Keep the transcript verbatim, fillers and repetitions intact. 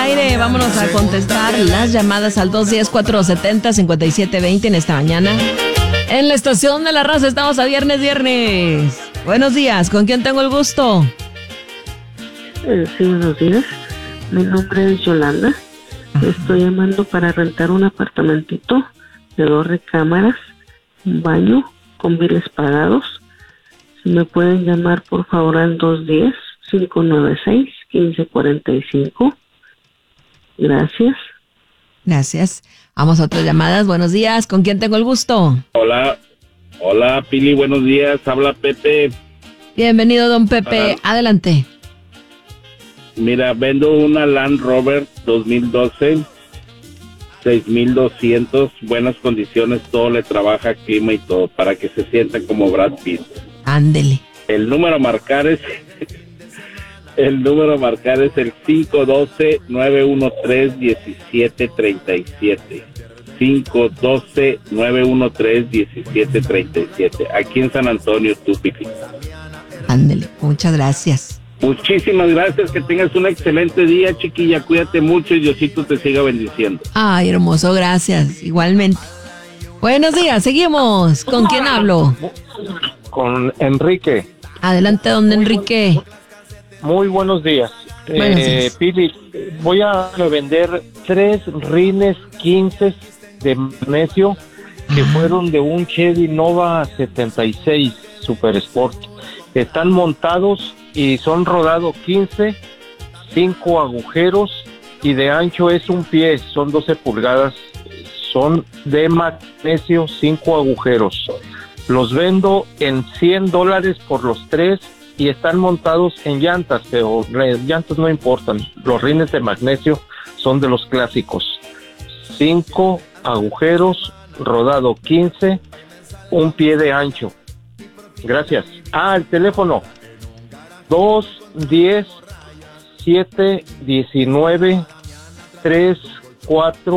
aire. Vámonos a contestar las llamadas al dos uno cero, cuatro siete cero, cinco siete dos cero en esta mañana. En la estación de la raza estamos a viernes, viernes. Buenos días, ¿con quién tengo el gusto? Eh, sí, buenos días. Mi nombre es Yolanda. Ajá. Estoy llamando para rentar un apartamentito de dos recámaras, un baño con biles pagados. Si me pueden llamar por favor al dos uno cero, cinco nueve seis, uno cinco cuatro cinco. Gracias. Gracias. Vamos a otras llamadas. Buenos días, ¿con quién tengo el gusto? Hola, hola Pili, buenos días, habla Pepe. Bienvenido, don Pepe, Hola. Adelante. Mira, vendo una Land Rover dos mil doce, seis mil doscientos, buenas condiciones, todo le trabaja, clima y todo, para que se sienta como Brad Pitt. Ándele. El número a marcar es, el número a marcar es el cinco uno dos, nueve uno tres, uno siete tres siete. cinco uno dos, nueve uno tres, uno siete tres siete. Aquí en San Antonio, tú, Pili. Ándele, muchas gracias. Muchísimas gracias, que tengas un excelente día, chiquilla, cuídate mucho y Diosito te siga bendiciendo. Ay, hermoso, gracias, igualmente. Buenos días, seguimos. ¿Con quién hablo? Con Enrique. Adelante, don Enrique. Muy buenos días. Buenos eh, días. Pili, voy a vender tres rines quince de magnesio que fueron de un Chevy Nova setenta y seis Super Sport. Están montados y son rodados quince, cinco agujeros y de ancho es un pie, son doce pulgadas, son de magnesio, cinco agujeros. Los vendo en cien dólares por los tres y están montados en llantas, pero llantas no importan, los rines de magnesio son de los clásicos. cinco agujeros, rodado quince, un pie de ancho. Gracias. Ah, el teléfono dos diez, siete diecinueve, tres cuatro